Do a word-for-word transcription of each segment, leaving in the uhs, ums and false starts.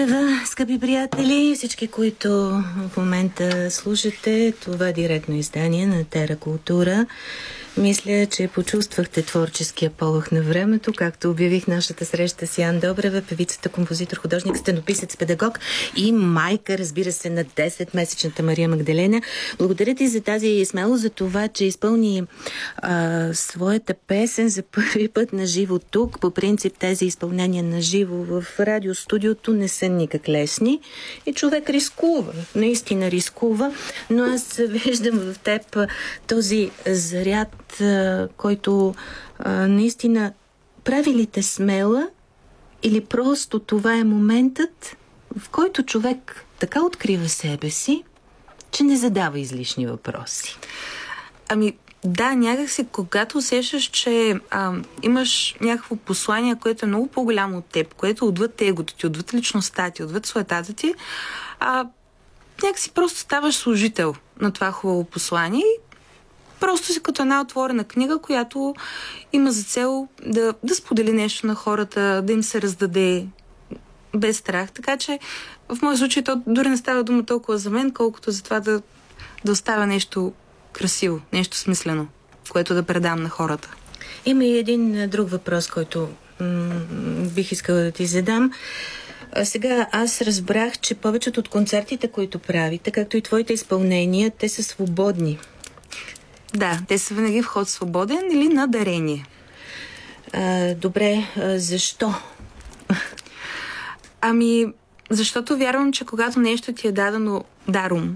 Здравейте, скъпи приятели, всички, които в момента слушате това директно издание на Тера Култура. Мисля, че почувствахте творческия полъх на времето, както обявих нашата среща с Ян Добрева, певицата, композитор, художник, стенописец, педагог и майка, разбира се, на десетмесечната Мария Магдалена. Благодаря ти за тази смелост, за това, че изпълни а, своята песен за първи път на живо тук. По принцип тези изпълнения на живо в радиостудиото не са никак лесни и човек рискува, наистина рискува, но аз виждам в теб този заряд, който а, наистина прави ли те смела, или просто това е моментът, в който човек така открива себе си, че не задава излишни въпроси? Ами да, някакси, когато усещаш, че а, имаш някакво послание, което е много по-голямо от теб, което отвъд егото ти, отвъд личността ти, отвъд суетата ти, а, някакси просто ставаш служител на това хубаво послание и просто си като една отворена книга, която има за цел да, да сподели нещо на хората, да им се раздаде без страх. Така че в моя случай то дори не става дума толкова за мен, колкото за това да, да оставя нещо красиво, нещо смислено, което да предам на хората. Има и един друг въпрос, който м- бих искала да ти задам. А сега аз разбрах, че повечето от концертите, които правите, както и твоите изпълнения, те са свободни. Да, те са винаги вход свободен или на дарение. А, добре, а защо? Ами, защото вярвам, че когато нещо ти е дадено даром,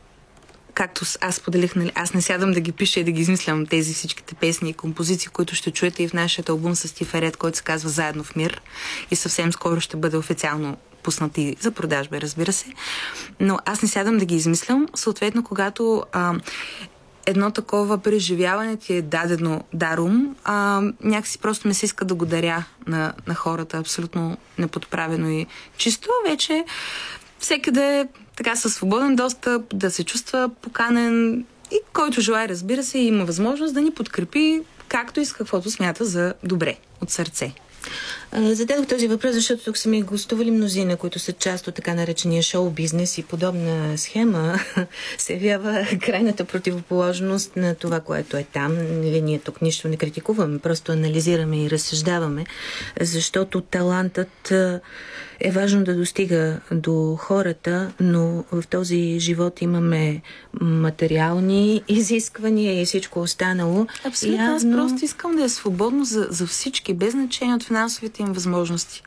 както аз поделих, нали, аз не сядам да ги пиша и да ги измислям тези всичките песни и композиции, които ще чуете и в нашия албум с Тиферет, който се казва Заедно в мир и съвсем скоро ще бъде официално пуснати за продажба, разбира се. Но аз не сядам да ги измислям. Съответно, когато а, едно такова преживяване ти е дадено даром, а, някакси просто ме се иска да го даря на, на хората, абсолютно неподправено и чисто. Вече всеки да е така със свободен достъп, да се чувства поканен и който желае, разбира се, има възможност да ни подкрепи както и с каквото смята за добре, от сърце. Зададох този въпрос, защото тук са ми гостували мнозина, които са част от така наречения шоу-бизнес и подобна схема се явява крайната противоположност на това, което е там. Ние тук нищо не критикуваме, просто анализираме и разсъждаваме, защото талантът е важно да достига до хората, но в този живот имаме материални изисквания и всичко останало. Абсолютно, явно... аз просто искам да е свободно за, за всички, без значение от финансовите им възможности.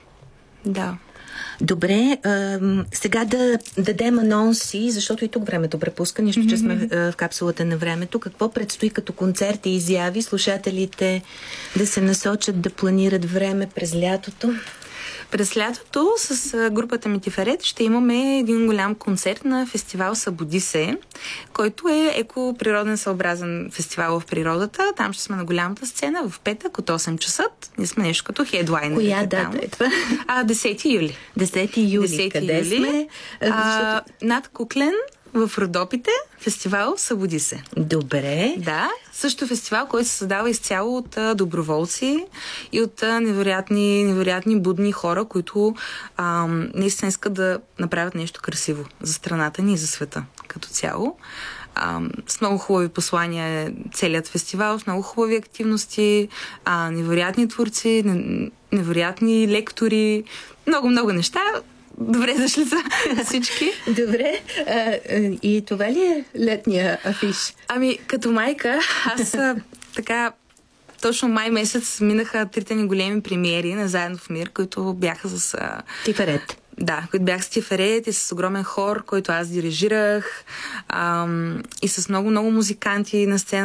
Да. Добре, а, сега да дадем анонси, защото и тук времето препуска, нищо, mm-hmm. че сме а, в капсулата на времето. Какво предстои като концерти и изяви? Слушателите да се насочат, да планират време през лятото? През лятото с групата ми Тиферет ще имаме един голям концерт на фестивал Събуди се, който е еко-природен съобразен фестивал в природата. Там ще сме на голямата сцена в петък от осем часа. Ние сме нещо като хедлайнер. Коя дата е това? А, десети юли. десети юли. десети Къде юли. сме? А, над Куклен в Родопите, фестивал Събуди се. Добре. Да, също фестивал, който се създава изцяло от а, доброволци и от а, невероятни, невероятни будни хора, които а, наистина искат да направят нещо красиво за страната ни и за света като цяло. А, с много хубави послания е целият фестивал, с много хубави активности, а, невероятни творци, невероятни лектори, много-много неща. Добре дошли са всички. Добре. А, и това ли е летния афиш? Ами, като майка, аз така точно май месец минаха трите ни големи премиери на Заедно в мир, които бяха с... Тиферет. Да, които бях с Тиферет и с огромен хор, който аз дирижирах, ам, и с много-много музиканти на сцена.